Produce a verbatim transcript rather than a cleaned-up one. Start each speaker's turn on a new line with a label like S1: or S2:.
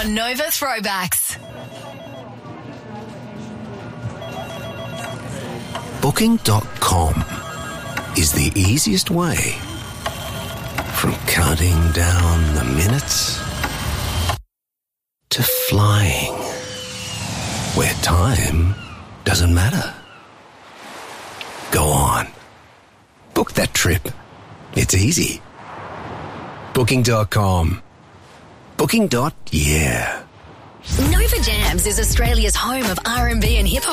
S1: on Nova Throwbacks.
S2: Booking dot com is the easiest way from counting down the minutes to flying where time doesn't matter. Go on. Book that trip. It's easy. Booking dot com. Booking. Yeah.
S1: Nova Jams is Australia's home of R and B and hip hop.